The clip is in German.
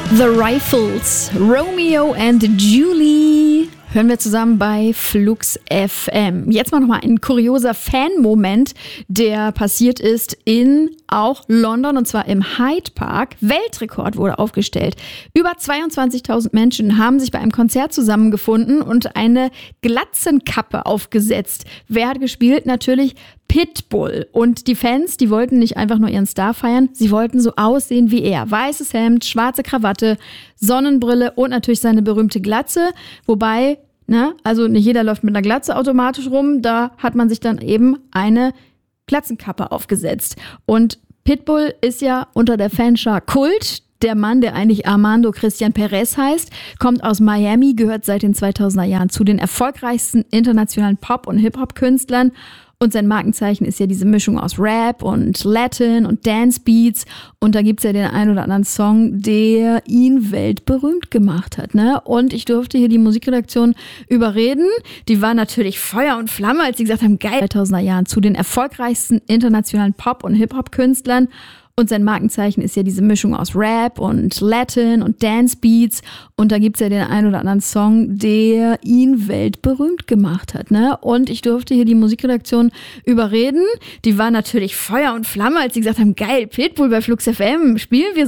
The Rifles, Romeo and Julie, hören wir zusammen bei Flux FM. Jetzt mal nochmal ein kurioser Fan-Moment, der passiert ist in auch London, und zwar im Hyde Park. Weltrekord wurde aufgestellt. Über 22.000 Menschen haben sich bei einem Konzert zusammengefunden und eine Glatzenkappe aufgesetzt. Wer hat gespielt? Natürlich Pitbull. Und die Fans, die wollten nicht einfach nur ihren Star feiern, sie wollten so aussehen wie er. Weißes Hemd, schwarze Krawatte, Sonnenbrille und natürlich seine berühmte Glatze. Wobei, also nicht jeder läuft mit einer Glatze automatisch rum, da hat man sich dann eben eine Glatzenkappe aufgesetzt. Und Pitbull ist ja unter der Fanschar Kult. Der Mann, der eigentlich Armando Christian Perez heißt, kommt aus Miami, gehört seit den 2000er Jahren zu den erfolgreichsten internationalen Pop- und Hip-Hop-Künstlern. Und sein Markenzeichen ist ja diese Mischung aus Rap und Latin und Dance-Beats. Und da gibt's ja den einen oder anderen Song, der ihn weltberühmt gemacht hat, ne? Und ich durfte hier die Musikredaktion überreden. Die war natürlich Feuer und Flamme, als sie gesagt haben, geil, 2000er Jahren zu den erfolgreichsten internationalen Pop- und Hip-Hop-Künstlern. Und sein Markenzeichen ist ja diese Mischung aus Rap und Latin und Dance-Beats. Und da gibt's ja den einen oder anderen Song, der ihn weltberühmt gemacht hat, ne? Und ich durfte hier die Musikredaktion überreden. Die war natürlich Feuer und Flamme, als sie gesagt haben, geil, Pitbull bei Flux FM, spielen wir